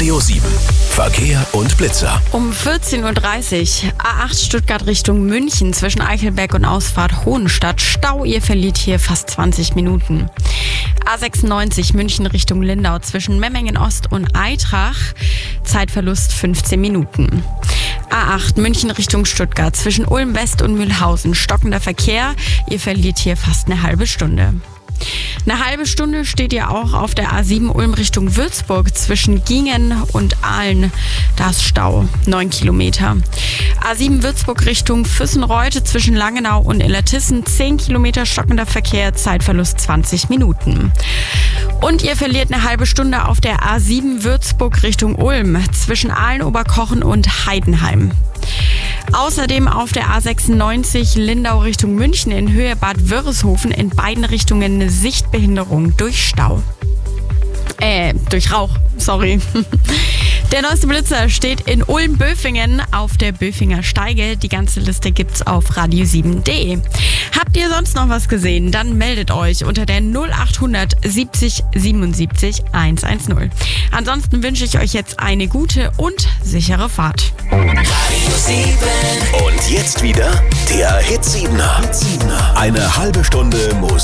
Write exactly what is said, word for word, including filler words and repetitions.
Radio sieben. Verkehr und Blitzer. Um vierzehn Uhr dreißig, A acht Stuttgart Richtung München zwischen Eichelberg und Ausfahrt Hohenstadt. Stau, ihr verliert hier fast zwanzig Minuten. A sechsundneunzig München Richtung Lindau zwischen Memmingen Ost und Aitrach. Zeitverlust fünfzehn Minuten. A acht München Richtung Stuttgart zwischen Ulm West und Mühlhausen. Stockender Verkehr, ihr verliert hier fast eine halbe Stunde. Eine halbe Stunde steht ihr auch auf der A sieben Ulm Richtung Würzburg zwischen Gingen und Aalen. Da ist Stau, neun Kilometer. A sieben Würzburg Richtung Füssenreuth zwischen Langenau und Illertissen, zehn Kilometer stockender Verkehr, Zeitverlust zwanzig Minuten. Und ihr verliert eine halbe Stunde auf der A sieben Würzburg Richtung Ulm zwischen Aalen-Oberkochen und Heidenheim. Außerdem auf der A sechsundneunzig Lindau Richtung München in Höhe Bad Wörishofen in beiden Richtungen eine Sichtbehinderung durch Stau. Äh, durch Rauch, sorry. Der neueste Blitzer steht in Ulm-Böfingen auf der Böfinger Steige. Die ganze Liste gibt's auf radio sieben punkt de. Habt ihr sonst noch was gesehen? Dann meldet euch unter der null achthundert siebzig siebenundsiebzig hundertzehn. Ansonsten wünsche ich euch jetzt eine gute und sichere Fahrt. Radio sieben. Und jetzt wieder der Hit siebener. Eine halbe Stunde Musik.